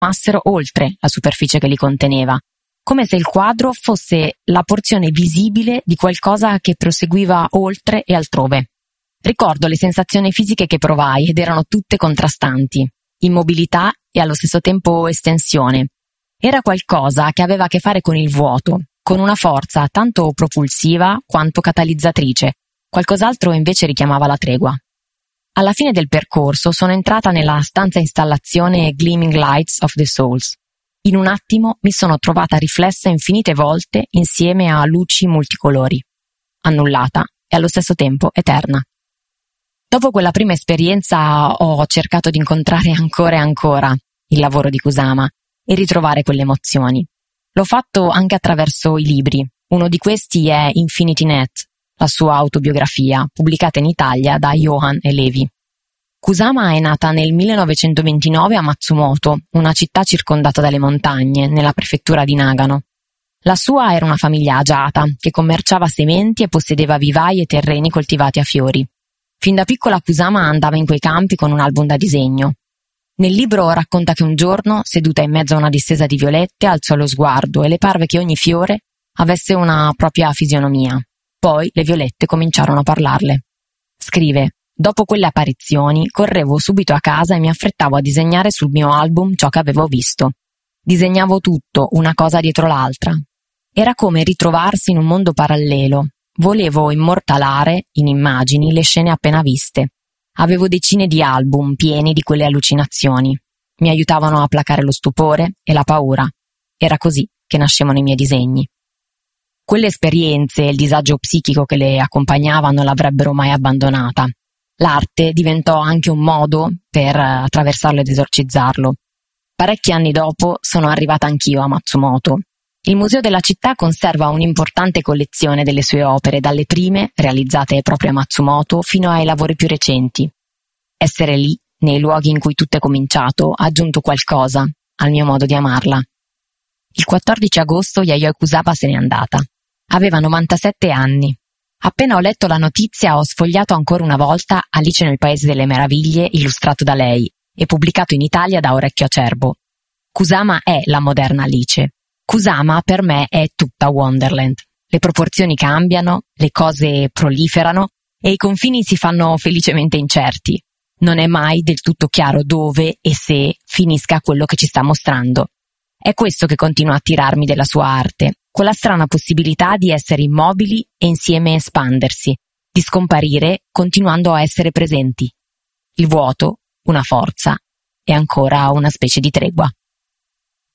sfumassero oltre la superficie che li conteneva, come se il quadro fosse la porzione visibile di qualcosa che proseguiva oltre e altrove. Ricordo le sensazioni fisiche che provai ed erano tutte contrastanti, immobilità e allo stesso tempo estensione. Era qualcosa che aveva a che fare con il vuoto, con una forza tanto propulsiva quanto catalizzatrice, qualcos'altro invece richiamava la tregua. Alla fine del percorso sono entrata nella stanza installazione Gleaming Lights of the Souls. In un attimo mi sono trovata riflessa infinite volte insieme a luci multicolori, annullata e allo stesso tempo eterna. Dopo quella prima esperienza ho cercato di incontrare ancora e ancora il lavoro di Kusama e ritrovare quelle emozioni. L'ho fatto anche attraverso i libri. Uno di questi è Infinity Net, la sua autobiografia, pubblicata in Italia da Johan e Levi. Kusama è nata nel 1929 a Matsumoto, una città circondata dalle montagne, nella prefettura di Nagano. La sua era una famiglia agiata, che commerciava sementi e possedeva vivai e terreni coltivati a fiori. Fin da piccola Kusama andava in quei campi con un album da disegno. Nel libro racconta che un giorno, seduta in mezzo a una distesa di violette, alzò lo sguardo e le parve che ogni fiore avesse una propria fisionomia. Poi le violette cominciarono a parlarle. Scrive: dopo quelle apparizioni correvo subito a casa e mi affrettavo a disegnare sul mio album ciò che avevo visto. Disegnavo tutto, una cosa dietro l'altra. Era come ritrovarsi in un mondo parallelo. Volevo immortalare in immagini le scene appena viste. Avevo decine di album pieni di quelle allucinazioni. Mi aiutavano a placare lo stupore e la paura. Era così che nascevano i miei disegni. Quelle esperienze e il disagio psichico che le accompagnavano non l'avrebbero mai abbandonata. L'arte diventò anche un modo per attraversarlo ed esorcizzarlo. Parecchi anni dopo sono arrivata anch'io a Matsumoto. Il museo della città conserva un'importante collezione delle sue opere, dalle prime, realizzate proprio a Matsumoto, fino ai lavori più recenti. Essere lì, nei luoghi in cui tutto è cominciato, ha aggiunto qualcosa al mio modo di amarla. Il 14 agosto Yayoi Kusama se n'è andata. Aveva 97 anni. Appena ho letto la notizia ho sfogliato ancora una volta Alice nel Paese delle Meraviglie, illustrato da lei e pubblicato in Italia da Orecchio Acerbo. Kusama è la moderna Alice. Kusama per me è tutta Wonderland. Le proporzioni cambiano, le cose proliferano e i confini si fanno felicemente incerti. Non è mai del tutto chiaro dove e se finisca quello che ci sta mostrando. È questo che continua a attirarmi della sua arte, quella strana possibilità di essere immobili e insieme espandersi, di scomparire continuando a essere presenti. Il vuoto, una forza, e ancora una specie di tregua.